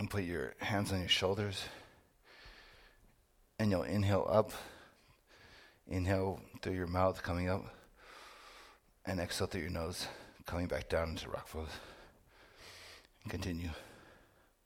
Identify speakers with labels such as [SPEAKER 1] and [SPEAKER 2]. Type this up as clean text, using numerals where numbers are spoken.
[SPEAKER 1] And put your hands on your shoulders. And you'll inhale up. Inhale through your mouth, coming up. And exhale through your nose, coming back down into rock pose. And continue.